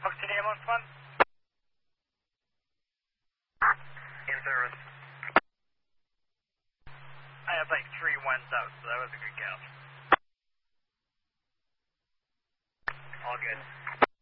Oxygen ambulance 1. In service. I had like 3 ones out, so that was a good count. All good.